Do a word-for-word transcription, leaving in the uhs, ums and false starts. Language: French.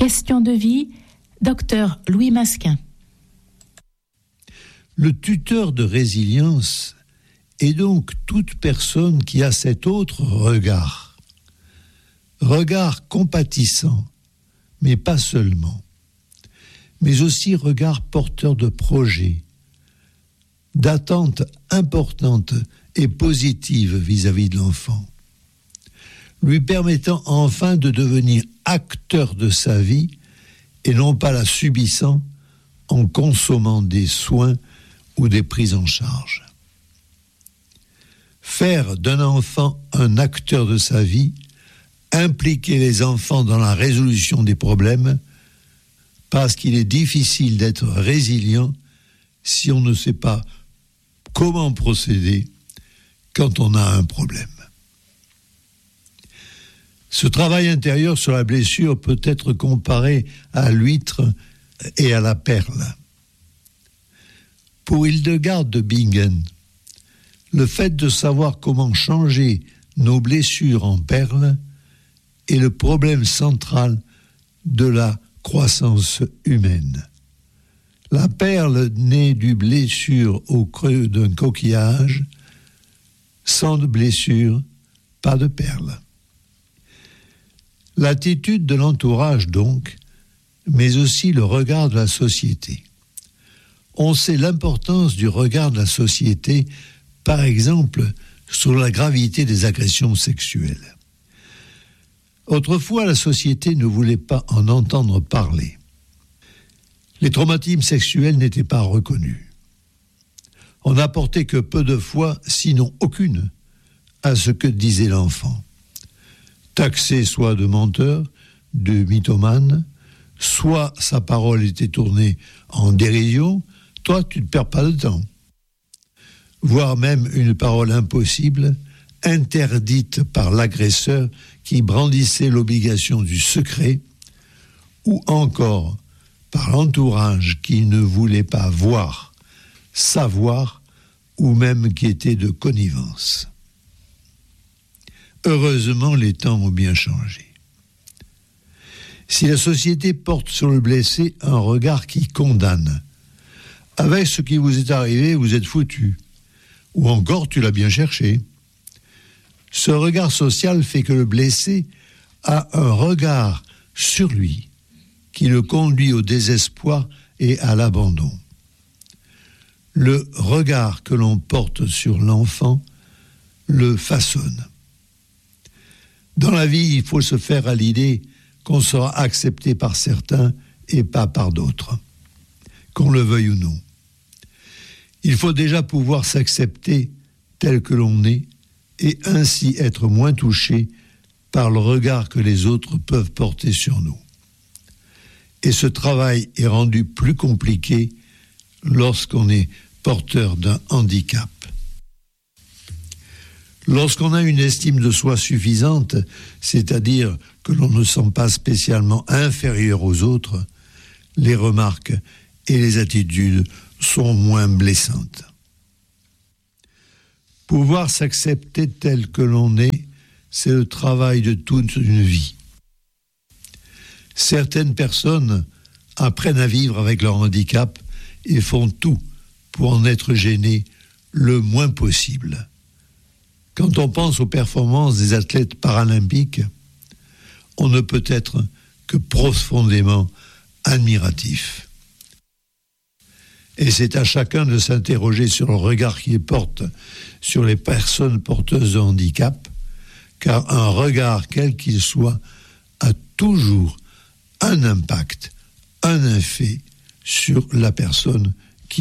Question de vie, docteur Louis Masquin. Le tuteur de résilience est donc toute personne qui a cet autre regard. Regard compatissant, mais pas seulement, mais aussi regard porteur de projets, d'attentes importantes et positives vis-à-vis de l'enfant, lui permettant enfin de devenir acteur de sa vie et non pas la subissant en consommant des soins ou des prises en charge. Faire d'un enfant un acteur de sa vie, impliquer les enfants dans la résolution des problèmes, parce qu'il est difficile d'être résilient si on ne sait pas comment procéder quand on a un problème. Ce travail intérieur sur la blessure peut être comparé à l'huître et à la perle. Pour Hildegard de Bingen, le fait de savoir comment changer nos blessures en perles est le problème central de la croissance humaine. La perle naît d'une blessure au creux d'un coquillage. Sans de blessure, pas de perle. L'attitude de l'entourage donc, mais aussi le regard de la société. On sait l'importance du regard de la société, par exemple, sur la gravité des agressions sexuelles. Autrefois, la société ne voulait pas en entendre parler. Les traumatismes sexuels n'étaient pas reconnus. On n'apportait que peu de foi, sinon aucune, à ce que disait l'enfant. Taxé soit de menteur, de mythomane, soit sa parole était tournée en dérision, toi tu ne perds pas de temps. Voire même une parole impossible, interdite par l'agresseur qui brandissait l'obligation du secret, ou encore par l'entourage qui ne voulait pas voir, savoir, ou même qui était de connivence. Heureusement, les temps ont bien changé. Si la société porte sur le blessé un regard qui condamne, avec ce qui vous est arrivé, vous êtes foutu, ou encore tu l'as bien cherché, ce regard social fait que le blessé a un regard sur lui qui le conduit au désespoir et à l'abandon. Le regard que l'on porte sur l'enfant le façonne. Dans la vie, il faut se faire à l'idée qu'on sera accepté par certains et pas par d'autres, qu'on le veuille ou non. Il faut déjà pouvoir s'accepter tel que l'on est et ainsi être moins touché par le regard que les autres peuvent porter sur nous. Et ce travail est rendu plus compliqué lorsqu'on est porteur d'un handicap. Lorsqu'on a une estime de soi suffisante, c'est-à-dire que l'on ne sent pas spécialement inférieur aux autres, les remarques et les attitudes sont moins blessantes. Pouvoir s'accepter tel que l'on est, c'est le travail de toute une vie. Certaines personnes apprennent à vivre avec leur handicap et font tout pour en être gênées le moins possible. Quand on pense aux performances des athlètes paralympiques, on ne peut être que profondément admiratif. Et c'est à chacun de s'interroger sur le regard qu'il porte sur les personnes porteuses de handicap, car un regard, quel qu'il soit, a toujours un impact, un effet sur la personne